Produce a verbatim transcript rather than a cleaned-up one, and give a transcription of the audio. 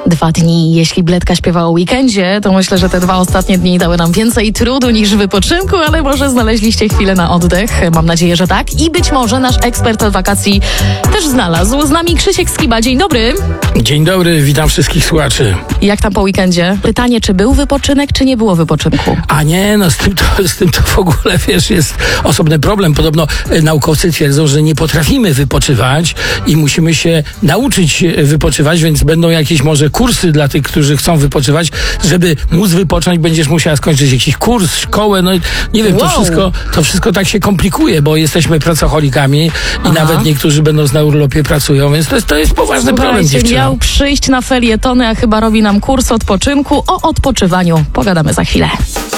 Dwa dni. Jeśli Bledka śpiewała o weekendzie, to myślę, że te dwa ostatnie dni dały nam więcej trudu niż wypoczynku, ale może znaleźliście chwilę na oddech. Mam nadzieję, że tak. I być może nasz ekspert od wakacji też znalazł. Z nami Krzysiek Skiba. Dzień dobry. Dzień dobry, witam wszystkich słuchaczy. Jak tam po weekendzie? Pytanie, czy był wypoczynek, czy nie było wypoczynku? A nie, no z tym to, z tym to w ogóle, wiesz, jest osobny problem. Podobno e, naukowcy twierdzą, że nie potrafimy wypoczywać i musimy się nauczyć wypoczywać, więc będą jakieś może kursy dla tych, którzy chcą wypoczywać. Żeby móc wypocząć, będziesz musiała skończyć jakiś kurs, szkołę, no nie wiem, wow. to wszystko, to wszystko tak się komplikuje, bo jesteśmy pracocholikami i Aha. nawet niektórzy będą na urlopie pracują, więc to jest, to jest poważny Słuchajcie, problem, dziewczyno. Miał przyjść na felietony, a chyba robi nam kurs odpoczynku. O odpoczywaniu pogadamy za chwilę.